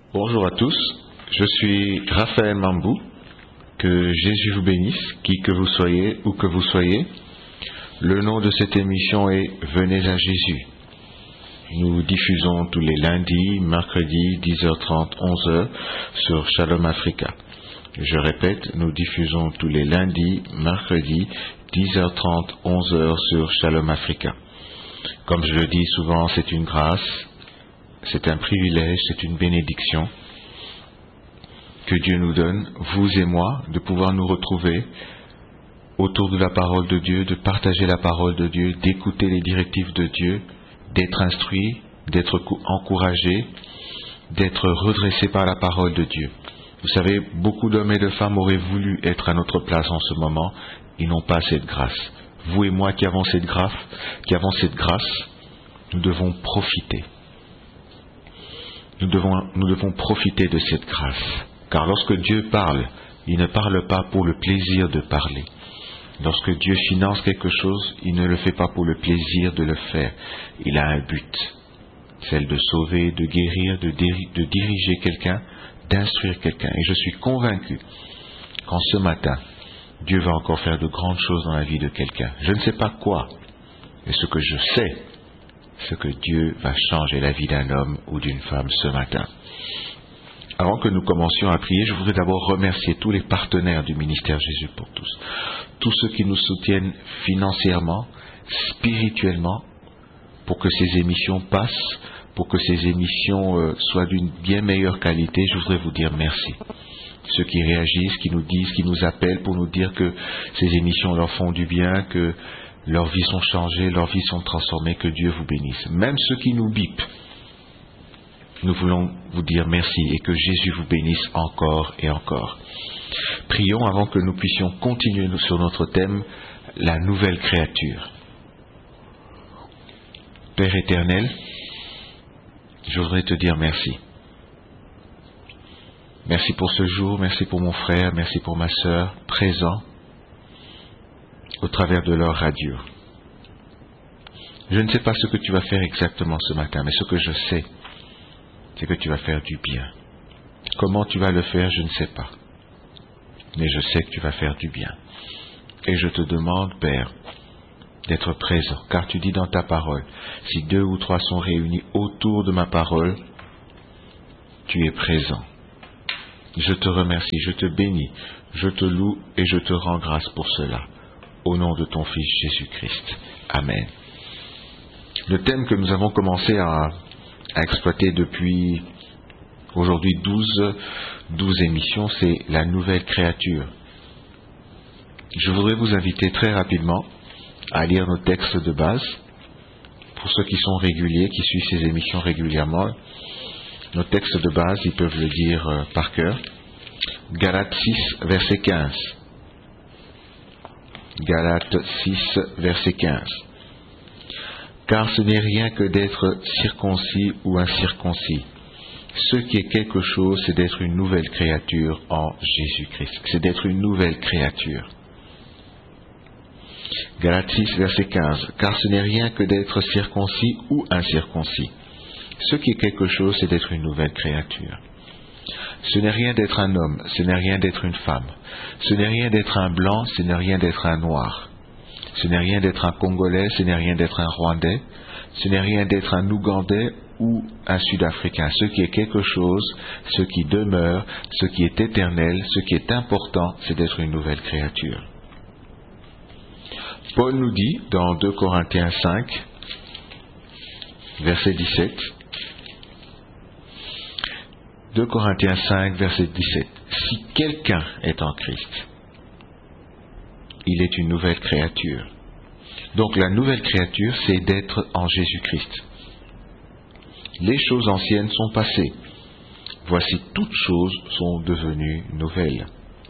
Bonjour à tous, je suis Raphaël Mambou, que Jésus vous bénisse, qui que vous soyez, où que vous soyez. Le nom de cette émission est Venez à Jésus. Nous diffusons tous les lundis, mercredis, 10h30, 11h sur Shalom Africa. Je répète, nous diffusons tous les lundis, mercredis, 10h30, 11h sur Shalom Africa. Comme je le dis souvent, c'est une grâce. C'est un privilège, c'est une bénédiction que Dieu nous donne, vous et moi, de pouvoir nous retrouver autour de la parole de Dieu, de partager la parole de Dieu, d'écouter les directives de Dieu, d'être instruit, d'être encouragé, d'être redressé par la parole de Dieu. Vous savez, beaucoup d'hommes et de femmes auraient voulu être à notre place en ce moment, ils n'ont pas cette grâce. Vous et moi qui avons cette grâce, nous devons profiter. Nous devons profiter de cette grâce. Car lorsque Dieu parle, il ne parle pas pour le plaisir de parler. Lorsque Dieu finance quelque chose, il ne le fait pas pour le plaisir de le faire. Il a un but. Celle de sauver, de guérir, de diriger quelqu'un, d'instruire quelqu'un. Et je suis convaincu qu'en ce matin, Dieu va encore faire de grandes choses dans la vie de quelqu'un. Je ne sais pas quoi, mais ce que je sais, c'est que Dieu va changer la vie d'un homme ou d'une femme ce matin. Avant que nous commencions à prier, je voudrais d'abord remercier tous les partenaires du ministère Jésus pour tous. Tous ceux qui nous soutiennent financièrement, spirituellement, pour que ces émissions passent, pour que ces émissions soient d'une bien meilleure qualité. Je voudrais vous dire merci. Ceux qui réagissent, qui nous disent, qui nous appellent pour nous dire que ces émissions leur font du bien, que leurs vies sont changées, leurs vies sont transformées, que Dieu vous bénisse. Même ceux qui nous bipent, nous voulons vous dire merci et que Jésus vous bénisse encore et encore. Prions avant que nous puissions continuer sur notre thème, la nouvelle créature. Père éternel, je voudrais te dire merci. Merci pour ce jour, merci pour mon frère, merci pour ma sœur, présents au travers de leur radio. Je ne sais pas ce que tu vas faire exactement ce matin, mais ce que je sais, c'est que tu vas faire du bien. Comment tu vas le faire, je ne sais pas. Mais je sais que tu vas faire du bien. Et je te demande, Père, d'être présent, car tu dis dans ta parole, si 2 ou 3 sont réunis autour de ma parole, tu es présent. Je te remercie, je te bénis, je te loue et je te rends grâce pour cela. Au nom de ton Fils Jésus-Christ. Amen. Le thème que nous avons commencé à exploiter depuis aujourd'hui 12 émissions, c'est la nouvelle créature. Je voudrais vous inviter très rapidement à lire nos textes de base. Pour ceux qui sont réguliers, qui suivent ces émissions régulièrement, nos textes de base, ils peuvent le dire par cœur. Galates 6, verset 15. Galates 6, verset 15. Car ce n'est rien que d'être circoncis ou incirconcis. Ce qui est quelque chose, c'est d'être une nouvelle créature en Jésus-Christ. C'est d'être une nouvelle créature. Galates 6, verset 15. Car ce n'est rien que d'être circoncis ou incirconcis. Ce qui est quelque chose, c'est d'être une nouvelle créature. Ce n'est rien d'être un homme, ce n'est rien d'être une femme. Ce n'est rien d'être un blanc, ce n'est rien d'être un noir. Ce n'est rien d'être un Congolais, ce n'est rien d'être un Rwandais. Ce n'est rien d'être un Ougandais ou un Sud-Africain. Ce qui est quelque chose, ce qui demeure, ce qui est éternel, ce qui est important, c'est d'être une nouvelle créature. Paul nous dit dans 2 Corinthiens 5, verset 17, 2 Corinthiens 5, verset 17. Si quelqu'un est en Christ, il est une nouvelle créature. Donc la nouvelle créature, c'est d'être en Jésus-Christ. Les choses anciennes sont passées. Voici, toutes choses sont devenues nouvelles.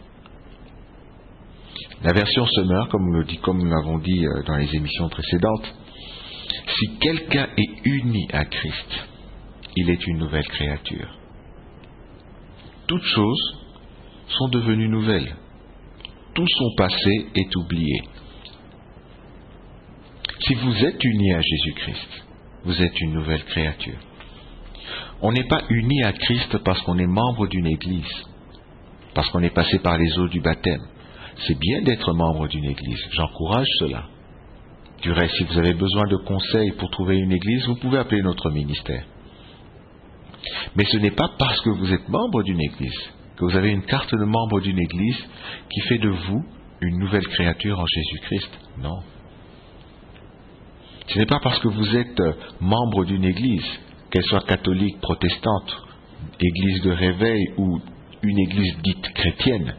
La version Summer, comme nous l'avons dit dans les émissions précédentes, si quelqu'un est uni à Christ, il est une nouvelle créature. Toutes choses sont devenues nouvelles. Tout son passé est oublié. Si vous êtes unis à Jésus-Christ, vous êtes une nouvelle créature. On n'est pas uni à Christ parce qu'on est membre d'une église, parce qu'on est passé par les eaux du baptême. C'est bien d'être membre d'une église, j'encourage cela. Du reste, si vous avez besoin de conseils pour trouver une église, vous pouvez appeler notre ministère. Mais ce n'est pas parce que vous êtes membre d'une église, que vous avez une carte de membre d'une église qui fait de vous une nouvelle créature en Jésus-Christ. Non. Ce n'est pas parce que vous êtes membre d'une église, qu'elle soit catholique, protestante, église de réveil ou une église dite chrétienne,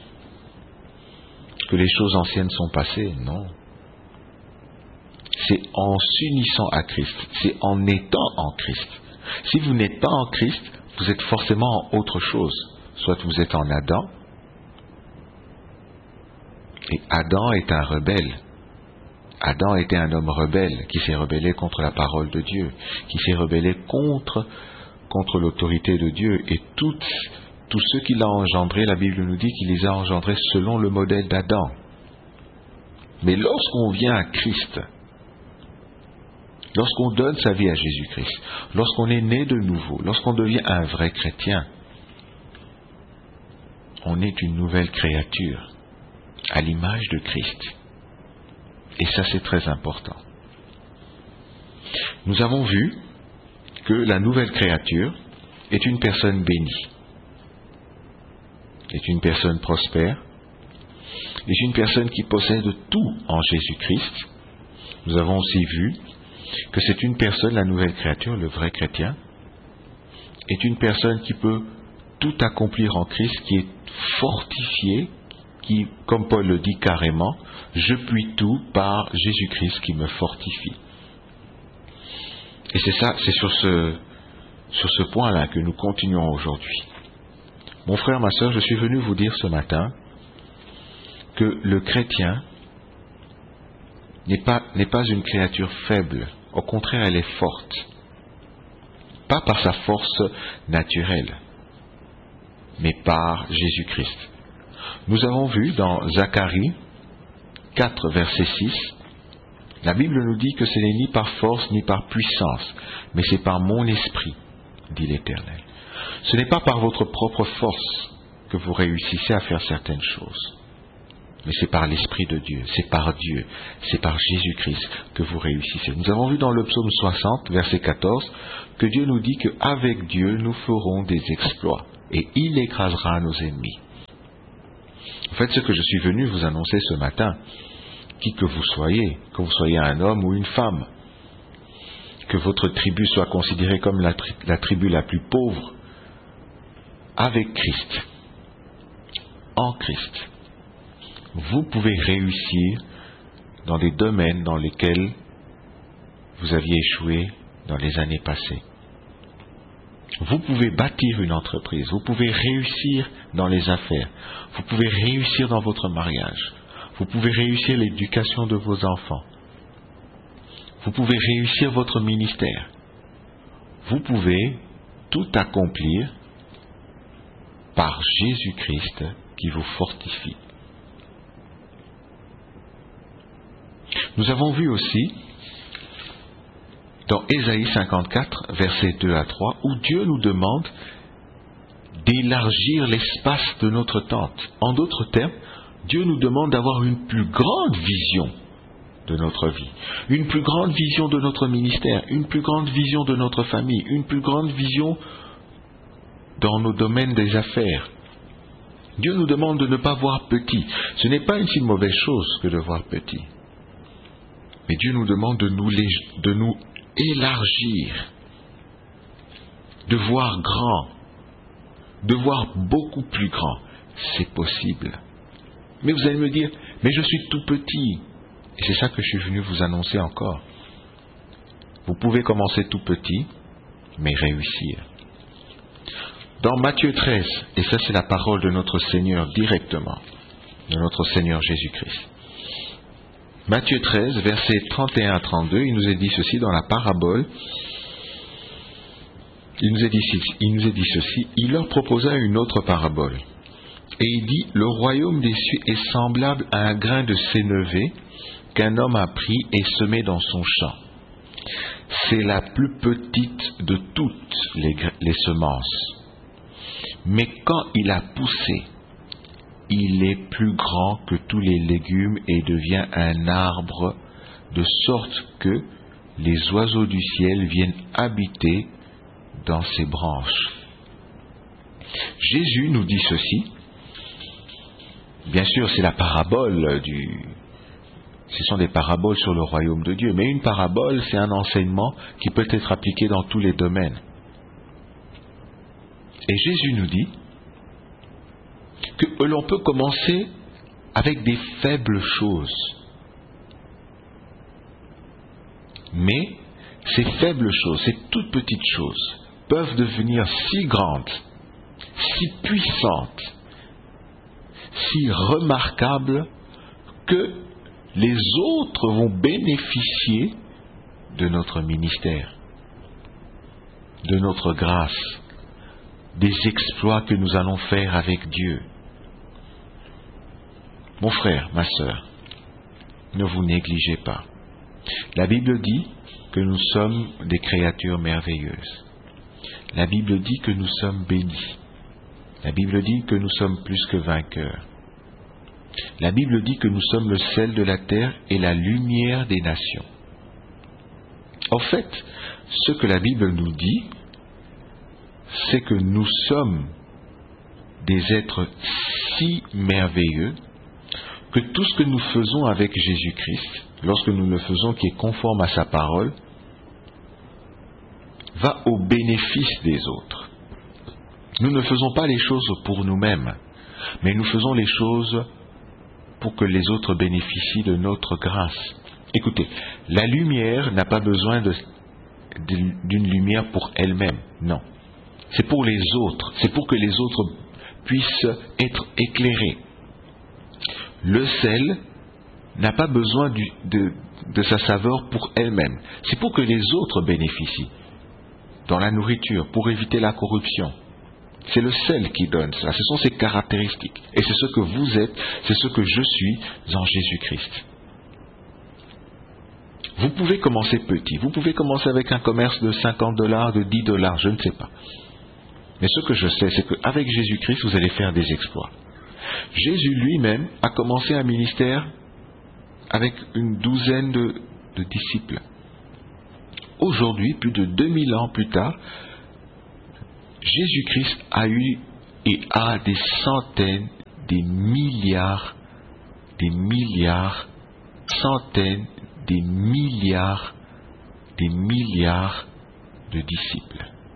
que les choses anciennes sont passées. Non. C'est en s'unissant à Christ, c'est en étant en Christ. Si vous n'êtes pas en Christ, vous êtes forcément en autre chose. Soit vous êtes en Adam, et Adam est un rebelle. Adam était un homme rebelle, qui s'est rebellé contre la parole de Dieu, qui s'est rebellé contre l'autorité de Dieu. Et tous ceux qu'il a engendrés, la Bible nous dit qu'il les a engendrés selon le modèle d'Adam. Mais lorsqu'on vient à Christ, lorsqu'on donne sa vie à Jésus-Christ, lorsqu'on est né de nouveau, lorsqu'on devient un vrai chrétien, on est une nouvelle créature, à l'image de Christ. Et ça, c'est très important. Nous avons vu que la nouvelle créature est une personne bénie, est une personne prospère, est une personne qui possède tout en Jésus-Christ. Nous avons aussi vu que c'est une personne, la nouvelle créature, le vrai chrétien, est une personne qui peut tout accomplir en Christ, qui est fortifié, qui, comme Paul le dit carrément, je puis tout par Jésus-Christ qui me fortifie. Et c'est ça, c'est sur ce point-là que nous continuons aujourd'hui. Mon frère, ma sœur, je suis venu vous dire ce matin que le chrétien n'est pas une créature faible. Au contraire, elle est forte. Pas par sa force naturelle, mais par Jésus-Christ. Nous avons vu dans Zacharie 4, verset 6, la Bible nous dit que ce n'est ni par force ni par puissance, mais c'est par mon esprit, dit l'Éternel. Ce n'est pas par votre propre force que vous réussissez à faire certaines choses, mais c'est par l'Esprit de Dieu, c'est par Dieu, c'est par Jésus-Christ que vous réussissez. Nous avons vu dans le psaume 60, verset 14, que Dieu nous dit qu'avec Dieu, nous ferons des exploits, et il écrasera nos ennemis. En fait, ce que je suis venu vous annoncer ce matin, qui que vous soyez un homme ou une femme, que votre tribu soit considérée comme la tribu la plus pauvre, avec Christ, en Christ, vous pouvez réussir dans des domaines dans lesquels vous aviez échoué dans les années passées. Vous pouvez bâtir une entreprise, vous pouvez réussir dans les affaires, vous pouvez réussir dans votre mariage, vous pouvez réussir l'éducation de vos enfants, vous pouvez réussir votre ministère, vous pouvez tout accomplir par Jésus-Christ qui vous fortifie. Nous avons vu aussi dans Ésaïe 54, versets 2 à 3, où Dieu nous demande d'élargir l'espace de notre tente. En d'autres termes, Dieu nous demande d'avoir une plus grande vision de notre vie, une plus grande vision de notre ministère, une plus grande vision de notre famille, une plus grande vision dans nos domaines des affaires. Dieu nous demande de ne pas voir petit. Ce n'est pas une si mauvaise chose que de voir petit. Mais Dieu nous demande de nous élargir, de voir grand, de voir beaucoup plus grand. C'est possible. Mais vous allez me dire, mais je suis tout petit. Et c'est ça que je suis venu vous annoncer encore. Vous pouvez commencer tout petit, mais réussir. Dans Matthieu 13, et ça c'est la parole de notre Seigneur directement, de notre Seigneur Jésus-Christ. Matthieu 13, versets 31 à 32, il nous est dit ceci dans la parabole. Il nous est dit ceci, il leur proposa une autre parabole. Et il dit, le royaume des cieux est semblable à un grain de sénévé qu'un homme a pris et semé dans son champ. c'est la plus petite de toutes les semences. Mais quand il a poussé, il est plus grand que tous les légumes et devient un arbre, de sorte que les oiseaux du ciel viennent habiter dans ses branches. Jésus nous dit ceci. Bien sûr, c'est la parabole ce sont des paraboles sur le royaume de Dieu, mais une parabole, c'est un enseignement qui peut être appliqué dans tous les domaines. Et Jésus nous dit que l'on peut commencer avec des faibles choses. Mais ces faibles choses, ces toutes petites choses, peuvent devenir si grandes, si puissantes, si remarquables, que les autres vont bénéficier de notre ministère, de notre grâce, des exploits que nous allons faire avec Dieu. Mon frère, ma sœur, ne vous négligez pas. La Bible dit que nous sommes des créatures merveilleuses. La Bible dit que nous sommes bénis. La Bible dit que nous sommes plus que vainqueurs. La Bible dit que nous sommes le sel de la terre et la lumière des nations. En fait, ce que la Bible nous dit, c'est que nous sommes des êtres si merveilleux que tout ce que nous faisons avec Jésus-Christ, lorsque nous le faisons qui est conforme à sa parole, va au bénéfice des autres. Nous ne faisons pas les choses pour nous-mêmes, mais nous faisons les choses pour que les autres bénéficient de notre grâce. Écoutez, la lumière n'a pas besoin d'une lumière pour elle-même, non. C'est pour les autres, c'est pour que les autres puissent être éclairés. Le sel n'a pas besoin de sa saveur pour elle-même, c'est pour que les autres bénéficient. Dans la nourriture, pour éviter la corruption. C'est le sel qui donne cela, ce sont ses caractéristiques. Et c'est ce que vous êtes, c'est ce que je suis en Jésus-Christ. Vous pouvez commencer petit, vous pouvez commencer avec un commerce de $50, de $10, je ne sais pas. Mais ce que je sais, c'est qu'avec Jésus-Christ, vous allez faire des exploits. Jésus lui-même a commencé un ministère avec une douzaine de disciples. Aujourd'hui, plus de 2000 ans plus tard, Jésus-Christ a eu et a des centaines, des milliards, centaines, des milliards de disciples.